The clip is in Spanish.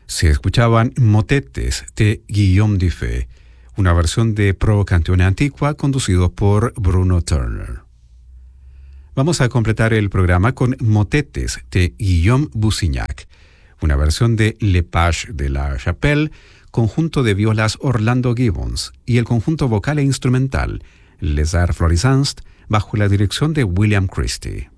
Se escuchaban motetes de Guillaume Dufay, una versión de Pro Canzone Antigua conducido por Bruno Turner. Vamos a completar el programa con motetes de Guillaume Bussignac, una versión de Le Page de la Chapelle, conjunto de violas Orlando Gibbons y el conjunto vocal e instrumental Les Arts Florissants bajo la dirección de William Christie.